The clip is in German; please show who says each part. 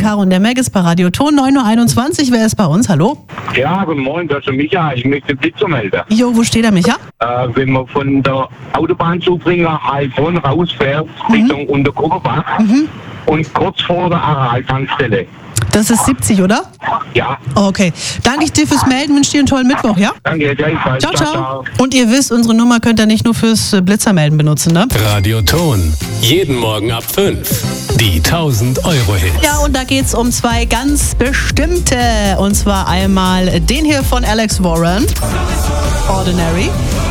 Speaker 1: Caro und der Meg ist bei Radio Ton 9.21 Uhr. Wer ist bei uns? Hallo?
Speaker 2: Ja, guten Morgen, das ist der Micha. Ich möchte Blitzer melden.
Speaker 1: Jo, wo steht der Micha?
Speaker 2: Wenn man von der Autobahnzubringer Heilbronn rausfährt, Richtung Unterkoberbach und kurz vor der Aral-Tankstelle.
Speaker 1: Das ist 70, oder?
Speaker 2: Ja.
Speaker 1: Okay. Danke ich dir fürs Melden, wünsche dir einen tollen Mittwoch, ja?
Speaker 2: Danke, gleichfalls.
Speaker 1: Ciao, ciao. Und ihr wisst, unsere Nummer könnt ihr nicht nur fürs Blitzermelden benutzen, ne?
Speaker 3: Radio Ton. Jeden Morgen ab 5. Die 1000-Euro-Hits.
Speaker 1: Ja, und da geht's um zwei ganz bestimmte. Und zwar einmal den hier von Alex Warren, Ordinary.